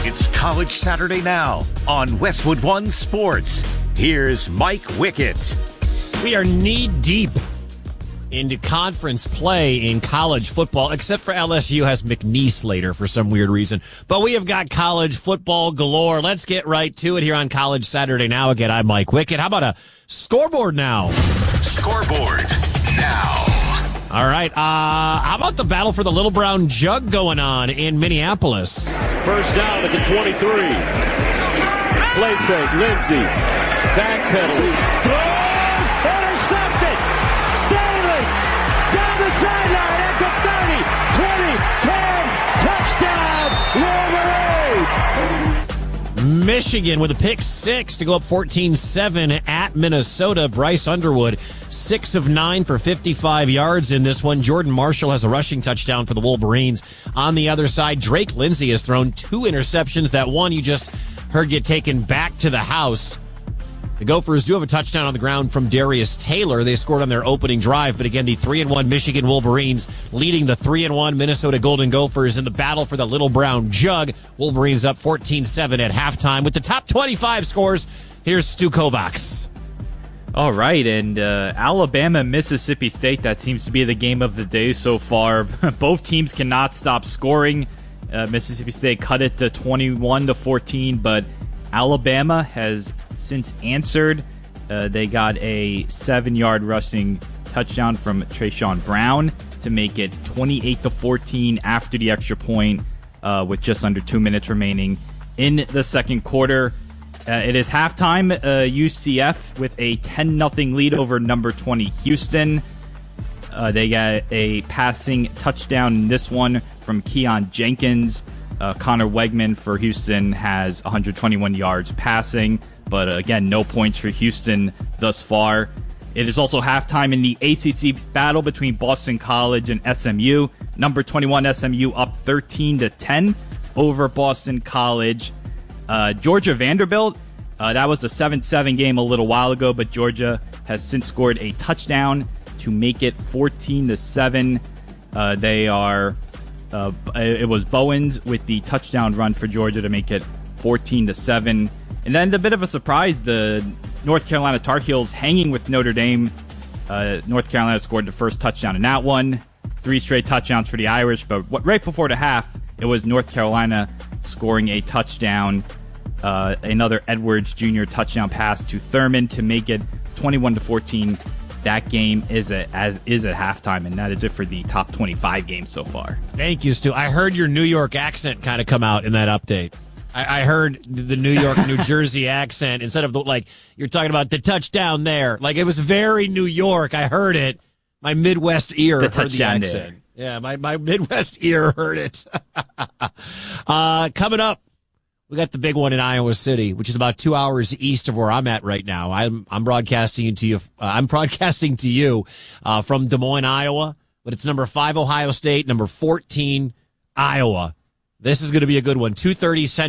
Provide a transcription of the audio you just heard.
It's College Saturday Now on Westwood One Sports. Here's Mike Wickett. We are knee-deep into conference play in college football, except for LSU has McNeese later for some weird reason. But we have got college football galore. Let's get right to it here on College Saturday Now. Again, I'm Mike Wickett. How about a scoreboard now? Scoreboard now. All right. How about the battle for the Little Brown Jug going on in Minneapolis? First down at the 23. Play fake. Lindsey. Backpedals. Throws. Intercepted. Staley. Down the sideline at the 30. 20. 10. Touchdown. Wolverines. Michigan with a pick six to go up 14-7 at Minnesota. Bryce Underwood, 6 of 9 for 55 yards in this one. Jordan Marshall has a rushing touchdown for the Wolverines. On the other side, Drake Lindsey has thrown 2 interceptions. That one you just heard get taken back to the house. The Gophers do have a touchdown on the ground from Darius Taylor. They scored on their opening drive, but again, the 3-1 Michigan Wolverines leading the 3-1 Minnesota Golden Gophers in the battle for the Little Brown Jug. Wolverines up 14-7 at halftime. With the top 25 scores, here's Stu Kovacs. All right, and Alabama, Mississippi State, that seems to be the game of the day so far. Both teams cannot stop scoring. Mississippi State cut it to 21-14, but Alabama has since answered. They got a 7-yard rushing touchdown from Trayshawn Brown to make it 28-14 after the extra point with just under 2 minutes remaining in the second quarter. It is halftime. UCF with a 10-0 lead over number 20 Houston. They got a passing touchdown in this one from Keon Jenkins. Connor Wegman for Houston has 121 yards passing, but again, no points for Houston thus far. It is also halftime in the ACC battle between Boston College and SMU. Number 21 SMU up 13-10 over Boston College. Georgia Vanderbilt, that was a 7-7 game a little while ago, but Georgia has since scored a touchdown to make it 14-7. It was Bowens with the touchdown run for Georgia to make it 14-7. And then a bit of a surprise, the North Carolina Tar Heels hanging with Notre Dame. North Carolina scored the first touchdown in that one. 3 straight touchdowns for the Irish, but right before the half, it was North Carolina scoring a touchdown. Another Edwards Jr. touchdown pass to Thurman to make it 21-14. That game is at halftime, and that is it for the top 25 games so far. Thank you, Stu. I heard your New York accent kind of come out in that update. I heard the New York, New Jersey accent instead of you're talking about the touchdown there. Like, it was very New York. I heard it. My Midwest ear heard the accent. Yeah, my Midwest ear heard it. Coming up, we got the big one in Iowa City, which is about 2 hours east of where I'm at right now. I'm broadcasting to you. I'm broadcasting to you from Des Moines, Iowa, but it's number 5 Ohio State, number 14 Iowa. This is going to be a good one. 2:30 Central.